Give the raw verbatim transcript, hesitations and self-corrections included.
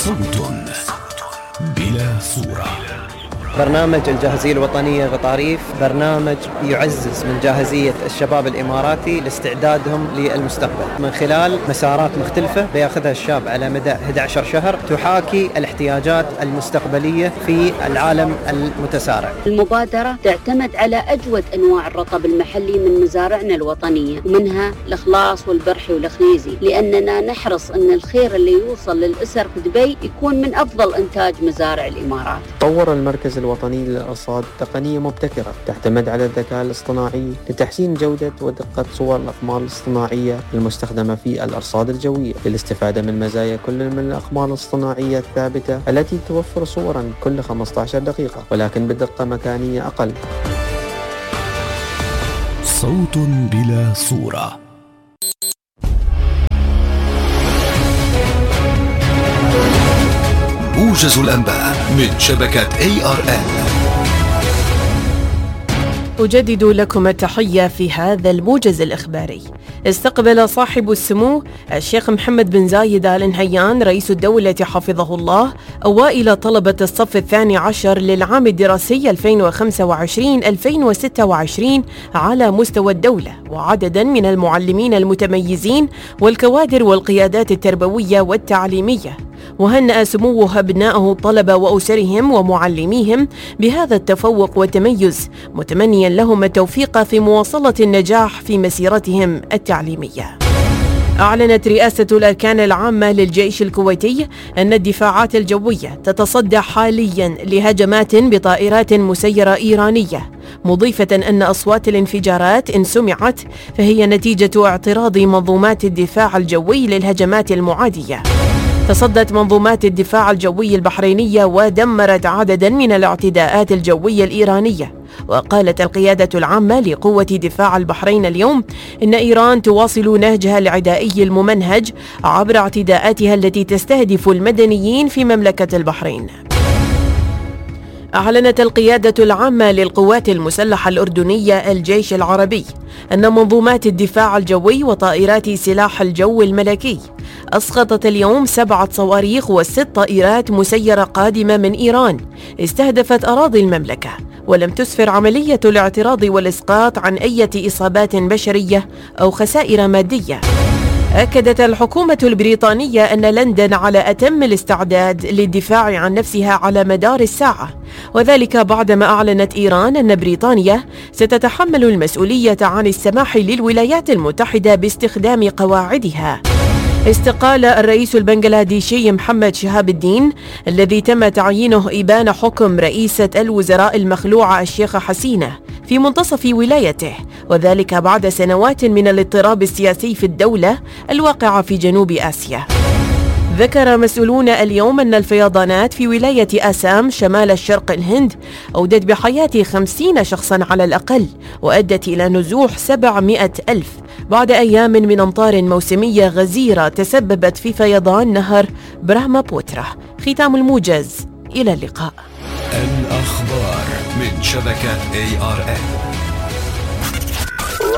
صوت بلا صورة. برنامج الجاهزية الوطنية غطاريف برنامج يعزز من جاهزية الشباب الإماراتي لاستعدادهم للمستقبل من خلال مسارات مختلفة بياخذها الشاب على مدى أحد عشر شهر تحاكي الاحتياجات المستقبلية في العالم المتسارع. المبادرة تعتمد على أجود أنواع الرطب المحلي من مزارعنا الوطنية، ومنها الإخلاص والبرحي والخنيزي، لأننا نحرص أن الخير اللي يوصل للأسر في دبي يكون من أفضل إنتاج مزارع الإمارات. طور المركز الوطني للأرصاد تقنية مبتكرة تعتمد على الذكاء الاصطناعي لتحسين جودة ودقة صور الأقمار الاصطناعية المستخدمة في الأرصاد الجوية للاستفادة من مزايا كل من الأقمار الاصطناعية الثابتة التي توفر صورا كل خمسة عشر دقيقة ولكن بدقة مكانية أقل. صوت بلا صورة. موجز الأنباء من شبكة إيه آر إن. أجدد لكم التحية في هذا الموجز الإخباري. استقبل صاحب السمو الشيخ محمد بن زايد آل نهيان رئيس الدولة حفظه الله أوائل طلبة الصف الثاني عشر للعام الدراسي ألفين وخمسة وعشرين ألفين وستة وعشرين على مستوى الدولة، وعددا من المعلمين المتميزين والكوادر والقيادات التربوية والتعليمية. وهنأ سموه أبناءه الطلبة وأسرهم ومعلميهم بهذا التفوق والتميز، متمنيا لهم التوفيق في مواصلة النجاح في مسيرتهم التعليمية. أعلنت رئاسة الأركان العامة للجيش الكويتي أن الدفاعات الجوية تتصدى حاليا لهجمات بطائرات مسيرة إيرانية، مضيفة أن أصوات الانفجارات إن سمعت فهي نتيجة اعتراض منظومات الدفاع الجوي للهجمات المعادية. تصدت منظومات الدفاع الجوي البحرينية ودمرت عددا من الاعتداءات الجوية الإيرانية. وقالت القيادة العامة لقوة دفاع البحرين اليوم إن إيران تواصل نهجها العدائي الممنهج عبر اعتداءاتها التي تستهدف المدنيين في مملكة البحرين. أعلنت القيادة العامة للقوات المسلحة الأردنية الجيش العربي أن منظومات الدفاع الجوي وطائرات سلاح الجو الملكي أسقطت اليوم سبعة صواريخ وست طائرات مسيرة قادمة من إيران استهدفت أراضي المملكة، ولم تسفر عملية الاعتراض والإسقاط عن أي إصابات بشرية أو خسائر مادية. أكدت الحكومة البريطانية أن لندن على أتم الاستعداد للدفاع عن نفسها على مدار الساعة، وذلك بعدما أعلنت إيران أن بريطانيا ستتحمل المسؤولية عن السماح للولايات المتحدة باستخدام قواعدها. استقال الرئيس البنغلاديشي محمد شهاب الدين الذي تم تعيينه إبان حكم رئيسة الوزراء المخلوعة الشيخة حسينة في منتصف ولايته، وذلك بعد سنوات من الاضطراب السياسي في الدولة الواقعة في جنوب آسيا. ذكر مسؤولون اليوم أن الفيضانات في ولاية آسام شمال الشرق الهند أودت بحياة خمسين شخصا على الأقل، وأدت إلى نزوح سبعمائة ألف بعد أيام من أمطار موسمية غزيرة تسببت في فيضان نهر برهمابوترا. ختام الموجز، إلى اللقاء. الأخبار من شبكة إيه آر إن.